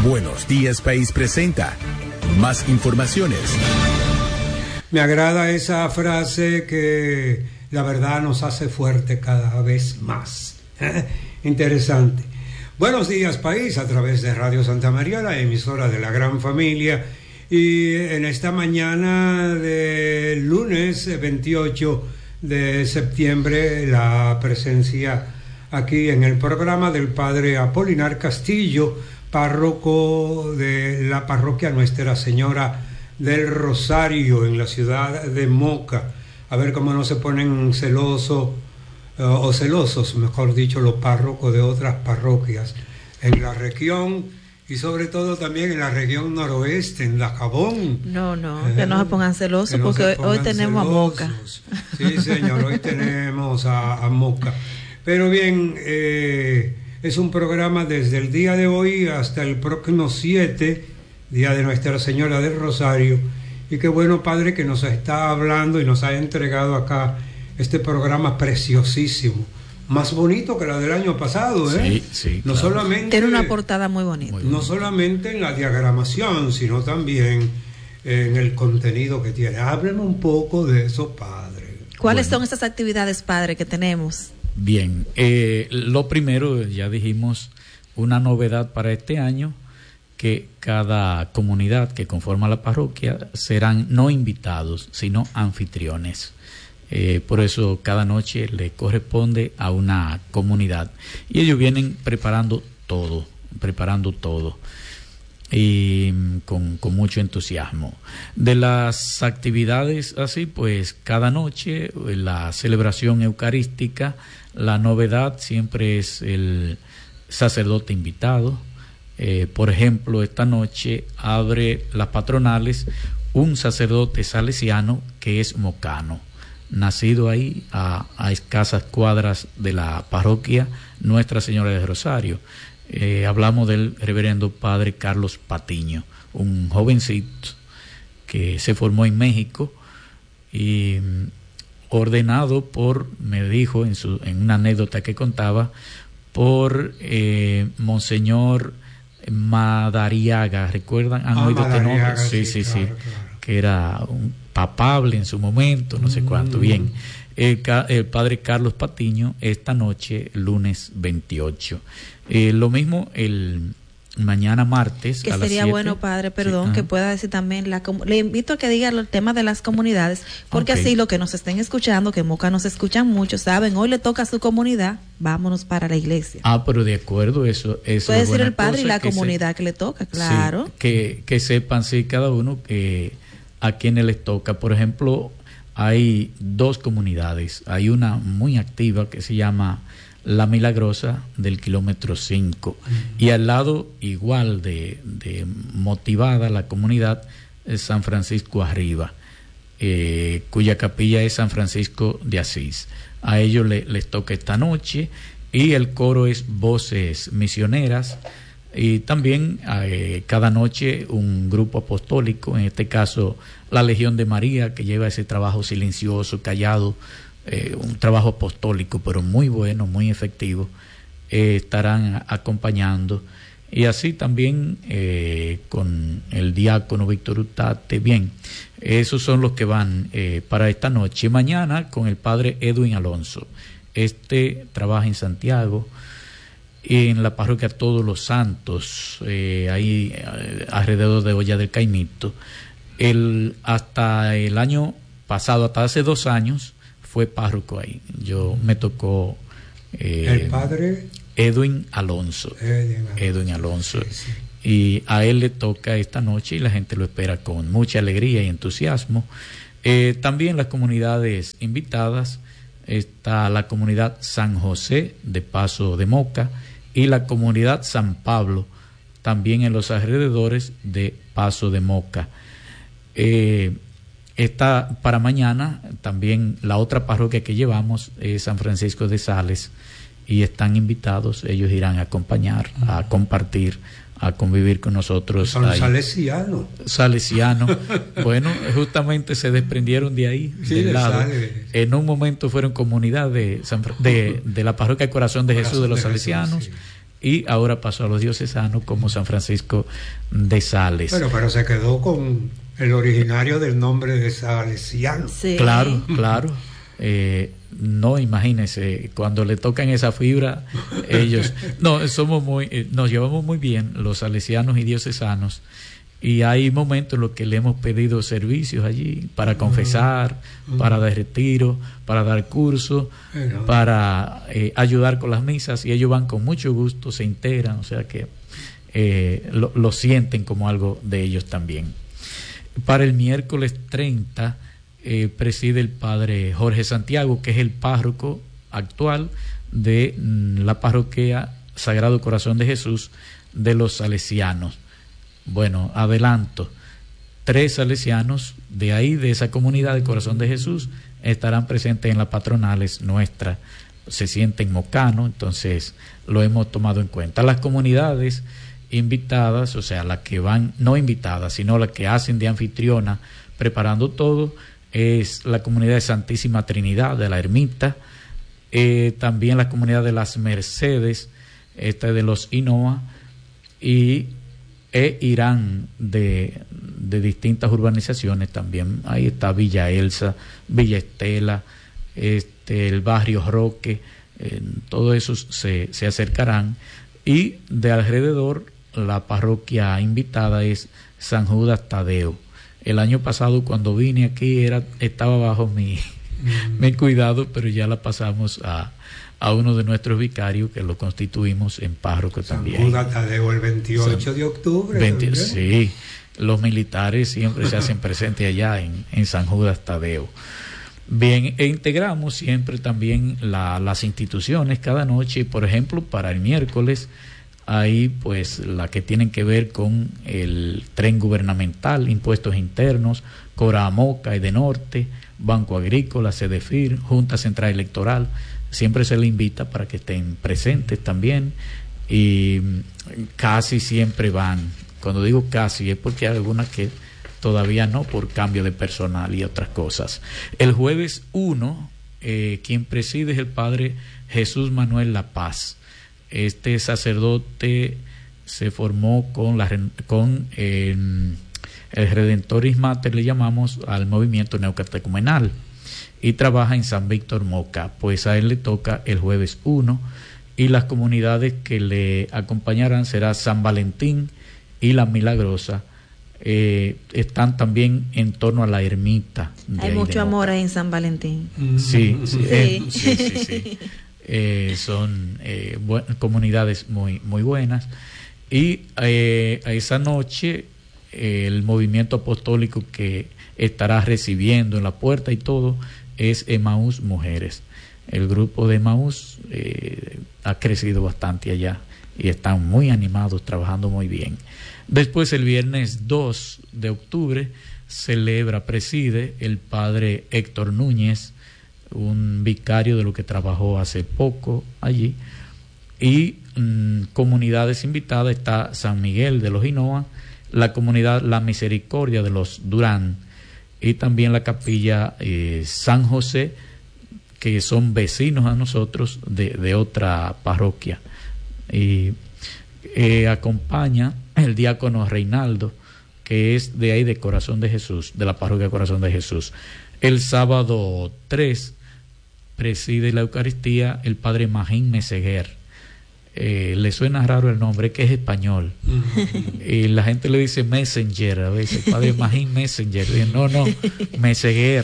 Buenos Días País presenta más informaciones. Me agrada esa frase que la verdad nos hace fuerte cada vez más. Interesante. Buenos Días País a través de Radio Santa María, la emisora de la gran familia. Y en esta mañana de lunes 28 de septiembre, la presencia aquí en el programa del padre Apolinar Castillo, párroco de la parroquia Nuestra Señora del Rosario en la ciudad de Moca. A ver cómo no se ponen celosos, mejor dicho, los párrocos de otras parroquias en la región y sobre todo también en la región noroeste, en Dajabón. No, que no se pongan celosos porque hoy tenemos celosos. A Moca. Sí, señor, hoy tenemos a Moca. Pero bien, es un programa desde el día de hoy hasta el próximo 7, Día de Nuestra Señora del Rosario. Y qué bueno, padre, que nos está hablando y nos ha entregado acá este programa preciosísimo. Más bonito que la del año pasado, ¿eh? Sí, no claro. Solamente, tiene una portada muy bonita. No solamente en la diagramación, sino también en el contenido que tiene. Hábleme un poco de eso, padre. ¿Cuáles son estas actividades, padre, que tenemos? Bien, lo primero, ya dijimos, una novedad para este año, que cada comunidad que conforma la parroquia serán no invitados, sino anfitriones. Por eso cada noche le corresponde a una comunidad y ellos vienen preparando todo y con mucho entusiasmo. De las actividades así, pues cada noche la celebración eucarística, la novedad siempre es el sacerdote invitado. Por ejemplo, esta noche abre las patronales un sacerdote salesiano que es mocano, nacido ahí a escasas cuadras de la parroquia Nuestra Señora del Rosario. Hablamos del reverendo padre Carlos Patiño, un jovencito que se formó en México y ordenado por, me dijo en una anécdota que contaba, por Monseñor Madariaga. ¿Recuerdan? ¿Han oído este nombre? Sí. Claro. Que era un papable en su momento, no sé cuánto. Bien, el padre Carlos Patiño esta noche, lunes 28. Lo mismo el mañana martes que a las sería 7. bueno, padre, perdón, sí, que pueda decir también le invito a que diga el tema de las comunidades, porque así lo que nos estén escuchando, que en Moca nos escuchan mucho, saben, hoy le toca a su comunidad, vámonos para la iglesia. Pero de acuerdo, eso puede decir el padre y la comunidad que le toca, claro. Sí, que sepan, sí, cada uno que a quienes les toca. Por ejemplo, hay dos comunidades, hay una muy activa que se llama La Milagrosa del kilómetro 5 y al lado igual de motivada la comunidad es San Francisco Arriba, cuya capilla es San Francisco de Asís. A ellos les toca esta noche y el coro es Voces Misioneras y también cada noche un grupo apostólico, en este caso la Legión de María, que lleva ese trabajo silencioso, callado, un trabajo apostólico, pero muy bueno, muy efectivo, estarán acompañando. Y así también con el diácono Víctor Utate. Bien, esos son los que van para esta noche. Mañana con el padre Edwin Alonso. Trabaja en Santiago, en la parroquia Todos los Santos, ahí alrededor de Olla del Caimito. Hasta el año pasado, hasta hace 2 años, fue párroco ahí. Me tocó el padre Edwin Alonso. Edwin Alonso. Sí. Y a él le toca esta noche y la gente lo espera con mucha alegría y entusiasmo. También las comunidades invitadas, está la comunidad San José de Paso de Moca y la comunidad San Pablo, también en los alrededores de Paso de Moca. Está para mañana también la otra parroquia que llevamos es San Francisco de Sales y están invitados, ellos irán a acompañar, a compartir, a convivir con nosotros. Son salesianos. Bueno, justamente se desprendieron de ahí, del lado. En un momento fueron comunidad de la parroquia Corazón de Jesús de los Salesianos, y ahora pasó a los diocesanos como San Francisco de Sales. Pero se quedó con el originario del nombre de Salesiano. Sí. Claro. No, imagínense, cuando le tocan esa fibra, ellos, nos llevamos muy bien los salesianos y diocesanos, y hay momentos en los que le hemos pedido servicios allí para confesar, para dar retiro, para dar curso, para ayudar con las misas, y ellos van con mucho gusto, se integran, o sea que lo sienten como algo de ellos también. Para el miércoles 30 preside el padre Jorge Santiago, que es el párroco actual de la parroquia Sagrado Corazón de Jesús de los salesianos. Bueno, adelanto, 3 salesianos de ahí, de esa comunidad de Corazón de Jesús, estarán presentes en las patronales nuestras. Se sienten mocanos, entonces lo hemos tomado en cuenta. Las comunidades invitadas, o sea, las que van, no invitadas, sino las que hacen de anfitriona, preparando todo, es la comunidad de Santísima Trinidad de la Ermita, también la comunidad de las Mercedes, esta de los Hinoa, y irán de distintas urbanizaciones también. Ahí está Villa Elsa, Villa Estela, el barrio Roque, todos esos se acercarán, y de alrededor la parroquia invitada es San Judas Tadeo. El año pasado cuando vine aquí estaba bajo mi cuidado, pero ya la pasamos a uno de nuestros vicarios, que lo constituimos en párroco también. San Judas Tadeo el 28 de octubre. Sí, los militares siempre se hacen presentes allá en San Judas Tadeo. Bien, integramos siempre también las instituciones cada noche. Por ejemplo, para el miércoles hay pues la que tienen que ver con el tren gubernamental, impuestos internos, Coramoca, Edenorte, Banco Agrícola, Cedefir, Junta Central Electoral. Siempre se le invita para que estén presentes también, y casi siempre van. Cuando digo casi es porque hay algunas que todavía no, por cambio de personal y otras cosas. El jueves 1, quien preside es el padre Jesús Manuel La Paz. Este sacerdote se formó con el Redentoris Mater, le llamamos al movimiento neocatecumenal, y trabaja en San Víctor Moca. Pues a él le toca el jueves 1, y las comunidades que le acompañarán será San Valentín y La Milagrosa. Están también en torno a la ermita. Hay mucho amor ahí en San Valentín. Sí. Son comunidades muy, muy buenas. Y a esa noche el movimiento apostólico que estará recibiendo en la puerta y todo es Emaús Mujeres. El grupo de Emaús ha crecido bastante allá y están muy animados, trabajando muy bien. Después, el viernes 2 de octubre preside el padre Héctor Núñez, un vicario de lo que trabajó hace poco allí, y comunidades invitadas está San Miguel de los Hinoa, la comunidad La Misericordia de los Durán, y también la capilla San José, que son vecinos a nosotros de otra parroquia, y acompaña el diácono Reinaldo, que es de ahí de Corazón de Jesús, de la parroquia Corazón de Jesús. El sábado 3 preside la Eucaristía el padre Magín Meseguer. Le suena raro el nombre, que es español. Y la gente le dice Messenger a veces, padre Magín Messenger. No, Meseguer.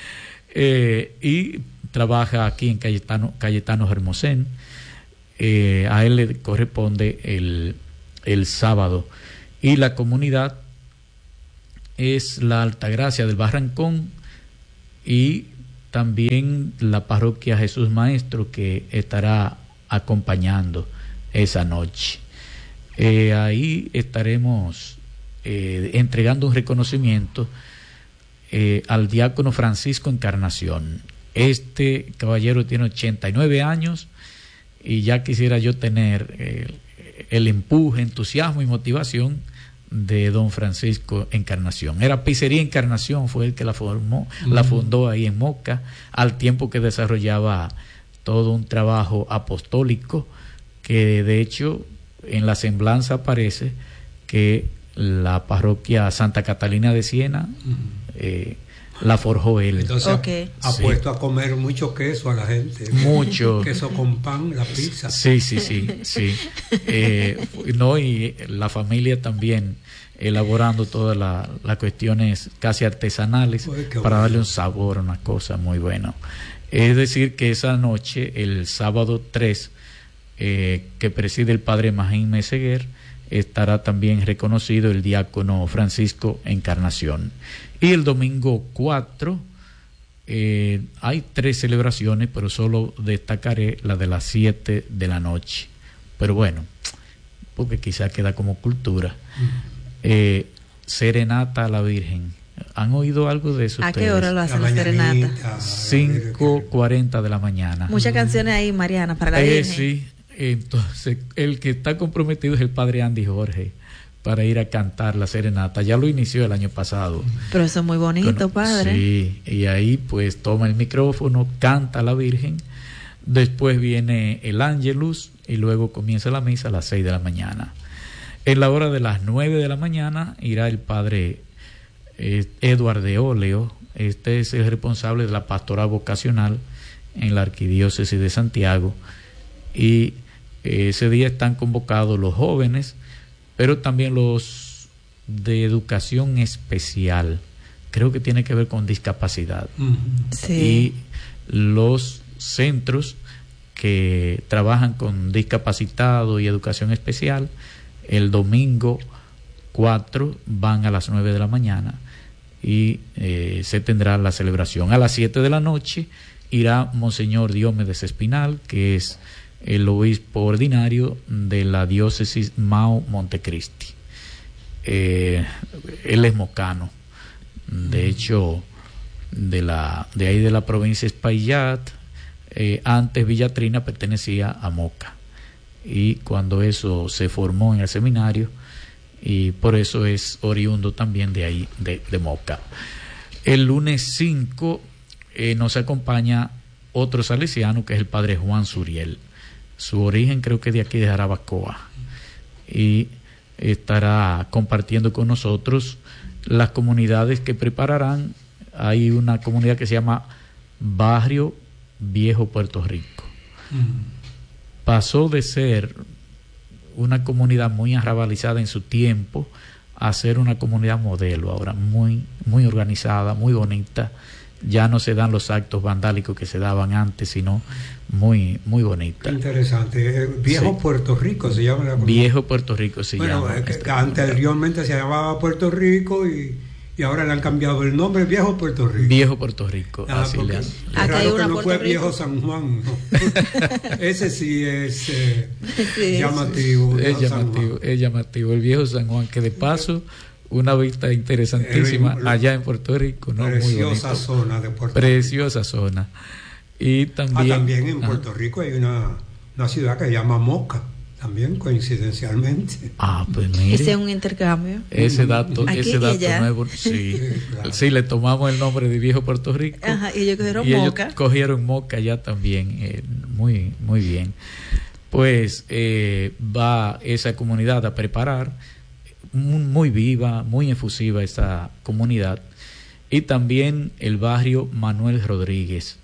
Y trabaja aquí en Cayetano Hermosén. A él le corresponde el sábado. Y la comunidad es la Altagracia del Barrancón, y también la parroquia Jesús Maestro, que estará acompañando esa noche. Ahí estaremos entregando un reconocimiento al diácono Francisco Encarnación. Este caballero tiene 89 años y ya quisiera yo tener el empuje, entusiasmo y motivación de don Francisco Encarnación. Era Pizzería Encarnación, fue el que la fundó ahí en Moca, al tiempo que desarrollaba todo un trabajo apostólico que de hecho en la semblanza aparece que la parroquia Santa Catalina de Siena la forjó él. Entonces ha puesto a comer mucho queso a la gente. Mucho. Queso con pan, la pizza. Sí. No, y la familia también elaborando todas las cuestiones casi artesanales para darle un sabor, una cosa muy buena. Es decir, que esa noche, el sábado 3, que preside el padre Magín Meseguer, estará también reconocido el diácono Francisco Encarnación. Y el domingo 4 hay 3 celebraciones, pero solo destacaré la de las 7 de la noche. Pero bueno, porque quizá queda como cultura. Serenata a la Virgen. ¿Han oído algo de eso ¿A ustedes? qué hora lo hacen la serenata? 5:40 de la mañana. Muchas canciones ahí, Mariana, para la Virgen. Sí, entonces el que está comprometido es el padre Andy Jorge para ir a cantar la serenata. Ya lo inició el año pasado. Pero eso es muy bonito, padre. Sí, y ahí pues toma el micrófono, canta a la Virgen, después viene el Ángelus y luego comienza la misa a las 6 de la mañana. En la hora de las 9 de la mañana irá el padre Eduardo de Oleo. Este es el responsable de la pastoral vocacional en la Arquidiócesis de Santiago, y ese día están convocados los jóvenes, pero también los de educación especial, creo que tiene que ver con discapacidad, sí. Y los centros que trabajan con discapacitados y educación especial. El domingo 4 van a las 9 de la mañana y se tendrá la celebración. A las 7 de la noche irá Monseñor Diomedes Espinal, que es el obispo ordinario de la diócesis Mao Montecristi. Él es mocano, de hecho de ahí de la provincia Espaillat. Antes Villatrina pertenecía a Moca, y cuando eso se formó en el seminario, y por eso es oriundo también de ahí, de Moca. El lunes 5 nos acompaña otro salesiano, que es el padre Juan Suriel. Su origen creo que de aquí de Jarabacoa, y estará compartiendo con nosotros las comunidades que prepararán. Hay una comunidad que se llama Barrio Viejo Puerto Rico. Pasó de ser una comunidad muy arrabalizada en su tiempo a ser una comunidad modelo ahora, muy organizada, muy bonita. Ya no se dan los actos vandálicos que se daban antes, sino muy bonita. Interesante. Viejo sí. Puerto Rico se llama la comunidad. Viejo Puerto Rico se llama. Bueno, anteriormente se llamaba Puerto Rico y ahora le han cambiado el nombre, Viejo Puerto Rico. Viejo Puerto Rico, así le han. Raro que no fue Viejo San Juan, ¿no? Ese sí es llamativo. Es llamativo. El Viejo San Juan, que de paso, una vista interesantísima allá en Puerto Rico, ¿no? Preciosa muy zona de Puerto Preciosa Rico. Zona. Y también en Puerto Rico hay una ciudad que se llama Moca. También coincidencialmente. Pues mire. Ese es un intercambio. Ese dato nuevo, sí. Claro. Sí, le tomamos el nombre de Viejo Puerto Rico. Ajá, y ellos cogieron Moca. Ellos cogieron Moca ya también. Muy bien. Pues va esa comunidad a preparar, muy viva, muy efusiva esa comunidad. Y también el barrio Manuel Rodríguez.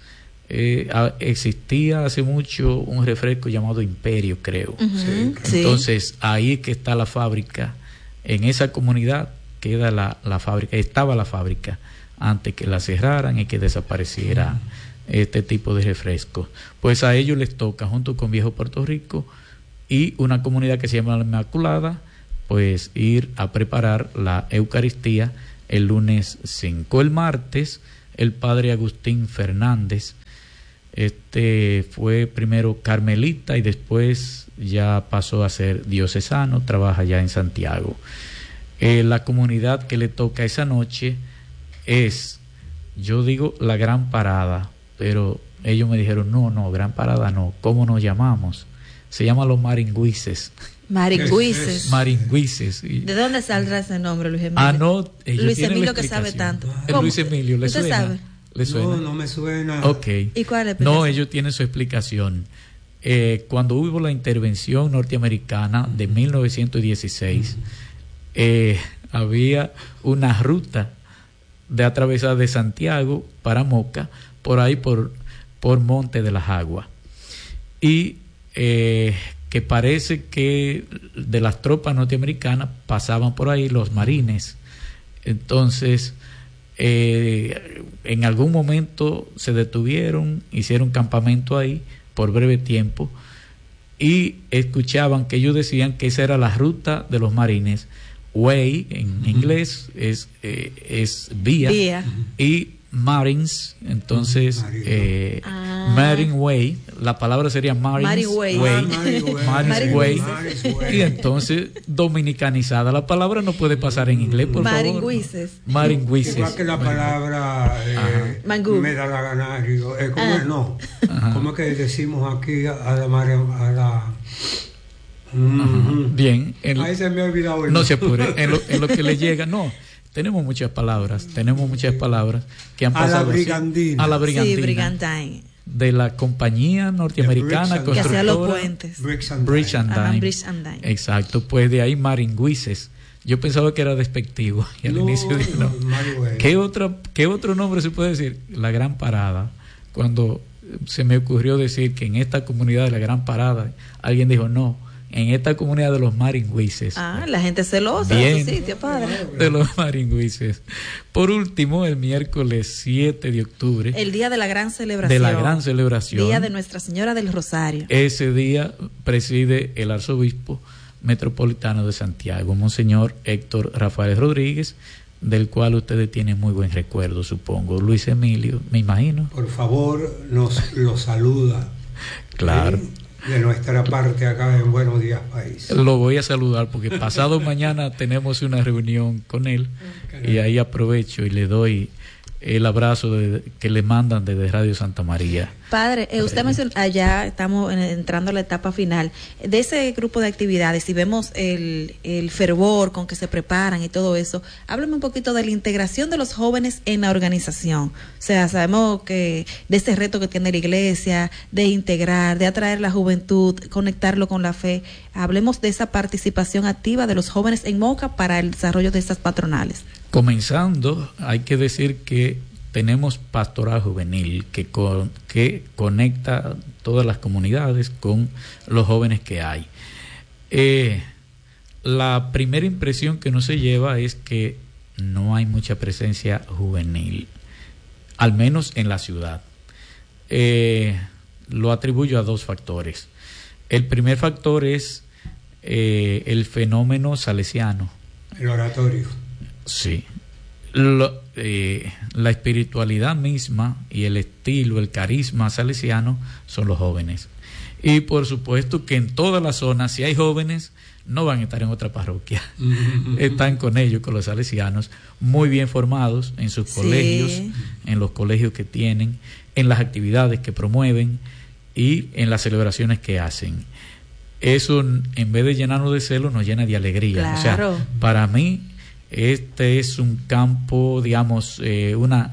Existía hace mucho un refresco llamado Imperio, creo. Sí. Entonces ahí que está la fábrica, en esa comunidad queda la fábrica, estaba la fábrica antes que la cerraran y que desapareciera este tipo de refrescos. Pues a ellos les toca, junto con Viejo Puerto Rico y una comunidad que se llama La Inmaculada, pues ir a preparar la Eucaristía el lunes 5. El martes el padre Agustín Fernández, fue primero carmelita y después ya pasó a ser diocesano, trabaja ya en Santiago. La comunidad que le toca esa noche es, yo digo, la Gran Parada, pero ellos me dijeron, no, Gran Parada no, ¿cómo nos llamamos? Se llama Los Maringüises. Maringüises. ¿De dónde saldrá ese nombre, Luis Emilio? No, Luis Emilio que sabe tanto. Luis Emilio, ¿le suena? Sabe? ¿Le suena? No me suena. Ok. ¿Y cuál es? No, ellos tienen su explicación. cuando hubo la intervención norteamericana de 1916, había una ruta de atravesar de Santiago para Moca, por ahí por Monte de las Aguas, y que parece que de las tropas norteamericanas pasaban por ahí los marines. Entonces en algún momento se detuvieron, hicieron campamento ahí por breve tiempo, y escuchaban que ellos decían que esa era la ruta de los marines. Way en inglés es vía, y Marines, entonces Marine Way, la palabra sería Marine Way, y entonces dominicanizada la palabra no puede pasar en inglés, por favor. Maringüises. Igual que la palabra medalaganario, ¿cómo es que decimos aquí a la bien, ahí se me ha olvidado no se apure, en lo que le llega, tenemos muchas palabras que han pasado a la brigandina, de la compañía norteamericana que hacía los puentes, Bridge and Dine. Exacto, pues de ahí maringüises. Yo pensaba que era despectivo y al inicio dije no. ¿Qué otro nombre se puede decir? La Gran Parada. Cuando se me ocurrió decir que en esta comunidad de la Gran Parada, alguien dijo no, en esta comunidad de los maringüises. La gente celosa de su sitio, padre. De los maringüises. Por último, el miércoles 7 de octubre. El día de la gran celebración. Día de Nuestra Señora del Rosario. Ese día preside el arzobispo metropolitano de Santiago, Monseñor Héctor Rafael Rodríguez, del cual ustedes tienen muy buen recuerdo, supongo. Luis Emilio, me imagino. Por favor, nos lo saluda. Claro. De nuestra parte acá en Buenos Días País. Lo voy a saludar porque pasado mañana tenemos una reunión con él, y ahí aprovecho y le doy el abrazo que le mandan desde Radio Santa María. Padre, usted mencionó, allá estamos entrando a la etapa final de ese grupo de actividades y vemos el fervor con que se preparan y todo eso. Háblame un poquito de la integración de los jóvenes en la organización. O sea, sabemos que de ese reto que tiene la iglesia, de integrar, de atraer la juventud, conectarlo con la fe. Hablemos de esa participación activa de los jóvenes en Moca para el desarrollo de estas patronales. Comenzando, hay que decir que tenemos pastoral juvenil que conecta todas las comunidades con los jóvenes que hay. La primera impresión que uno se lleva es que no hay mucha presencia juvenil, al menos en la ciudad. Lo atribuyo a dos factores. El primer factor es el fenómeno salesiano. El oratorio. Sí. La espiritualidad misma y el estilo, el carisma salesiano son los jóvenes. Y por supuesto que en toda la zona, si hay jóvenes, no van a estar en otra parroquia. Están con ellos, con los salesianos, muy bien formados en sus colegios, en los colegios que tienen, en las actividades que promueven y en las celebraciones que hacen. Eso, en vez de llenarnos de celo, nos llena de alegría. Claro. O sea, para mí, este es un campo, digamos, un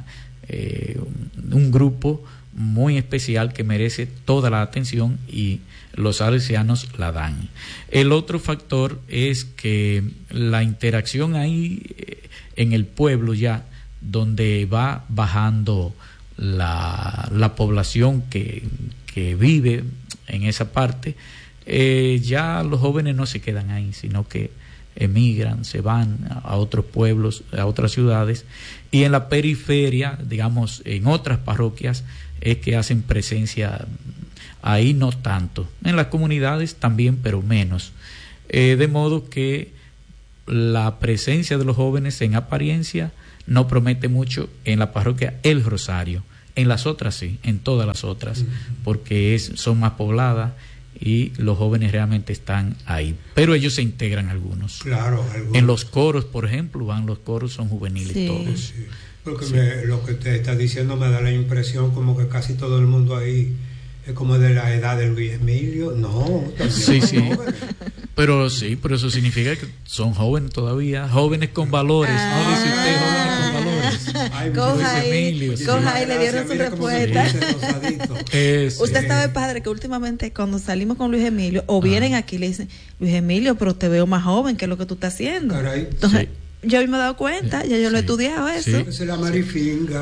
grupo muy especial que merece toda la atención y los salesianos la dan. El otro factor es que la interacción ahí en el pueblo, ya donde va bajando la población que vive en esa parte, ya los jóvenes no se quedan ahí, sino que emigran, se van a otros pueblos, a otras ciudades, y en la periferia, digamos, en otras parroquias, es que hacen presencia. Ahí no tanto, en las comunidades también, pero menos, de modo que la presencia de los jóvenes en apariencia no promete mucho en la parroquia El Rosario. En las otras sí, en todas las otras, porque son más pobladas y los jóvenes realmente están ahí, pero ellos se integran algunos. Claro, algunos. En los coros, por ejemplo, los coros son juveniles todos. Sí. Porque lo que usted está diciendo me da la impresión como que casi todo el mundo ahí es como de la edad de Luis Emilio. No, sí. Pero eso significa que son jóvenes todavía, jóvenes con valores. No dice usted jóvenes con valores. coja y le dieron su respuesta. Usted sabe, padre, que últimamente cuando salimos con Luis Emilio o vienen aquí le dicen, Luis Emilio, pero te veo más joven que lo que tú estás haciendo. Caray. Entonces, Sí. yo me he dado cuenta, ya yo lo he estudiado eso. Sí. Esa es la marifinga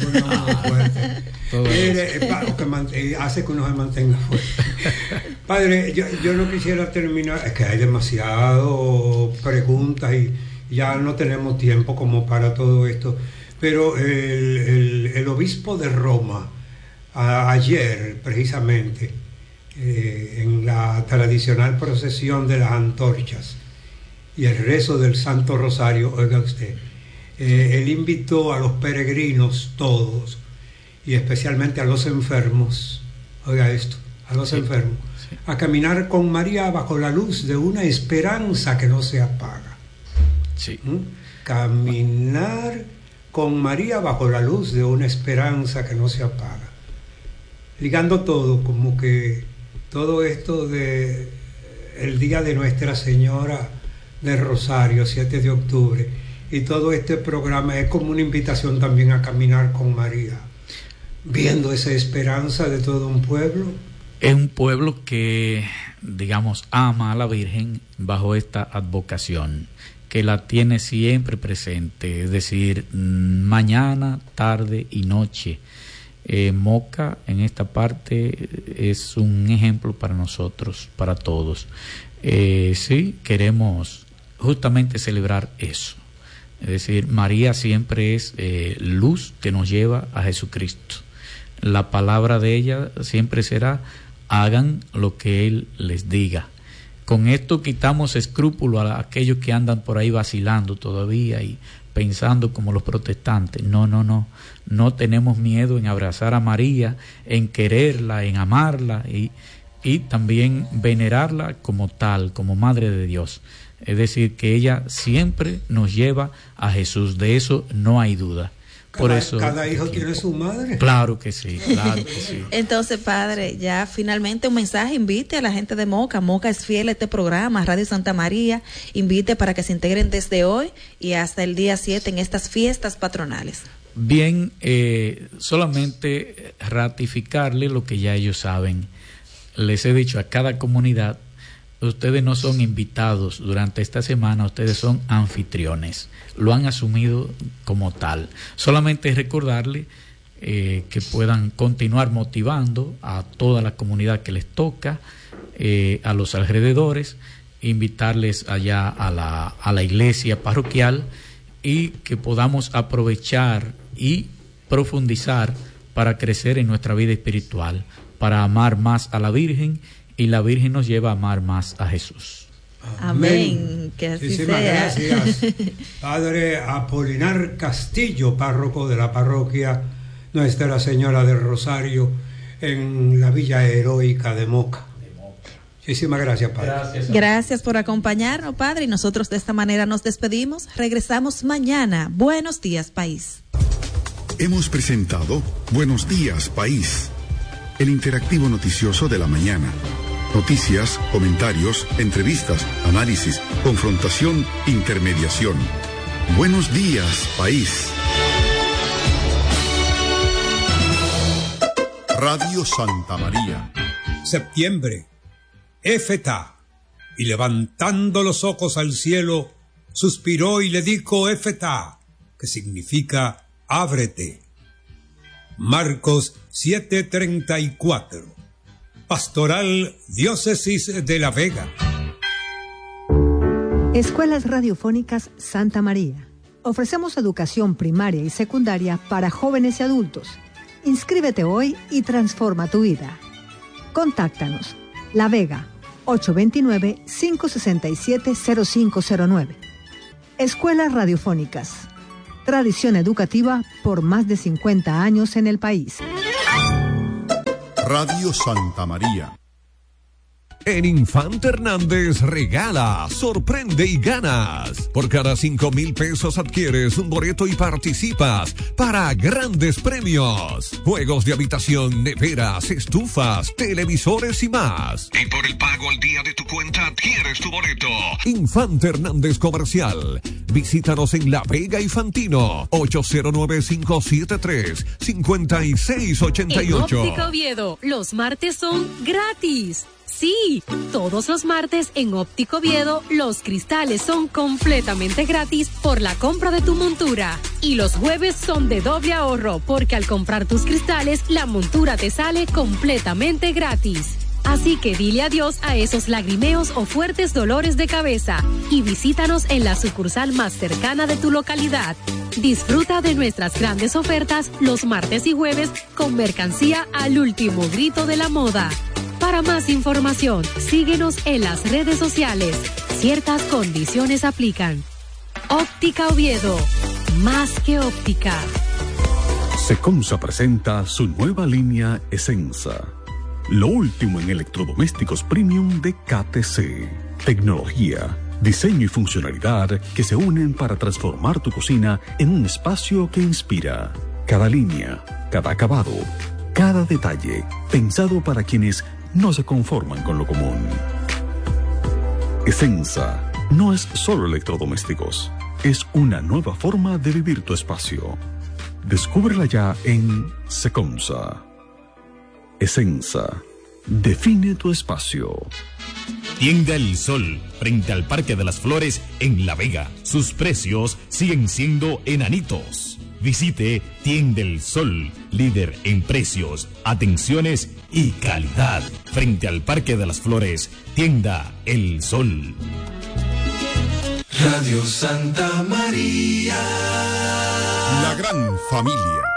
que hace que uno se mantenga fuerte. Padre, yo no quisiera terminar, es que hay demasiado preguntas y ya no tenemos tiempo como para todo esto, pero el obispo de Roma ayer precisamente en la tradicional procesión de las antorchas y el rezo del Santo Rosario, oiga usted, él invitó a los peregrinos todos y especialmente a los enfermos, oiga esto, a los enfermos, a caminar con María bajo la luz de una esperanza que no se apaga. Sí. Caminar con María bajo la luz de una esperanza que no se apaga. Ligando todo, como que todo esto de el día de Nuestra Señora del Rosario, 7 de octubre, y todo este programa es como una invitación también a caminar con María, viendo esa esperanza de todo un pueblo. Es un pueblo que, digamos, ama a la Virgen bajo esta advocación, que la tiene siempre presente, es decir, mañana, tarde y noche. Moca en esta parte es un ejemplo para nosotros, para todos. Sí, queremos justamente celebrar eso. Es decir, María siempre es luz que nos lleva a Jesucristo. La palabra de ella siempre será: hagan lo que Él les diga. Con esto quitamos escrúpulo a aquellos que andan por ahí vacilando todavía y pensando como los protestantes. No tenemos miedo en abrazar a María, en quererla, en amarla y también venerarla como tal, como Madre de Dios. Es decir, que ella siempre nos lleva a Jesús, de eso no hay duda. Por eso, cada hijo tiene su madre. Claro que sí, claro que sí. Entonces, padre, ya finalmente un mensaje, invite a la gente de Moca. Moca es fiel a este programa, Radio Santa María. Invite para que se integren desde hoy y hasta el día 7 en estas fiestas patronales. Bien, solamente ratificarle lo que ya ellos saben. Les he dicho a cada comunidad, ustedes no son invitados durante esta semana, ustedes son anfitriones. Lo han asumido como tal. Solamente recordarle que puedan continuar motivando a toda la comunidad que les toca, a los alrededores, invitarles allá a la iglesia parroquial y que podamos aprovechar y profundizar para crecer en nuestra vida espiritual, para amar más a la Virgen, y la Virgen nos lleva a amar más a Jesús. Amén. Que así Muchísimas sea. gracias, Padre Apolinar Castillo, párroco de la parroquia Nuestra Señora del Rosario en la Villa Heroica de Moca. Muchísimas gracias, Padre. Gracias por acompañarnos, padre, y nosotros de esta manera nos despedimos. Regresamos mañana. Buenos días, país. Hemos presentado Buenos Días, País, el interactivo noticioso de la mañana. Noticias, comentarios, entrevistas, análisis, confrontación, intermediación. Buenos días, país. Radio Santa María. Septiembre. Éfeta. Y levantando los ojos al cielo, suspiró y le dijo Éfeta, que significa ábrete. Marcos 7:34. Pastoral Diócesis de La Vega. Escuelas Radiofónicas Santa María. Ofrecemos educación primaria y secundaria para jóvenes y adultos. Inscríbete hoy y transforma tu vida. Contáctanos. La Vega, 829-567-0509. Escuelas Radiofónicas. Tradición educativa por más de 50 años en el país. Radio Santa María. En Infante Hernández regala, sorprende y ganas. Por cada 5,000 pesos adquieres un boleto y participas para grandes premios. Juegos de habitación, neveras, estufas, televisores y más. Y por el pago al día de tu cuenta adquieres tu boleto. Infante Hernández Comercial. Visítanos en La Vega y Fantino. 809-573-5688. En Óptica Oviedo, los martes son gratis. Sí, todos los martes en Óptico Oviedo los cristales son completamente gratis por la compra de tu montura. Y los jueves son de doble ahorro porque al comprar tus cristales la montura te sale completamente gratis. Así que dile adiós a esos lagrimeos o fuertes dolores de cabeza y visítanos en la sucursal más cercana de tu localidad. Disfruta de nuestras grandes ofertas los martes y jueves con mercancía al último grito de la moda. Para más información, síguenos en las redes sociales. Ciertas condiciones aplican. Óptica Oviedo, más que óptica. Secomsa presenta su nueva línea Esensa. Lo último en electrodomésticos premium de KTC. Tecnología, diseño y funcionalidad que se unen para transformar tu cocina en un espacio que inspira. Cada línea, cada acabado, cada detalle, pensado para quienes no se conforman con lo común. Esensa no es solo electrodomésticos, es una nueva forma de vivir tu espacio. Descúbrela ya en Secomsa. Esensa, define tu espacio. Tienda El Sol, frente al Parque de las Flores en La Vega. Sus precios siguen siendo enanitos. Visite Tienda El Sol, líder en precios, atenciones y calidad. Frente al Parque de las Flores, Tienda El Sol. Radio Santa María. La gran familia.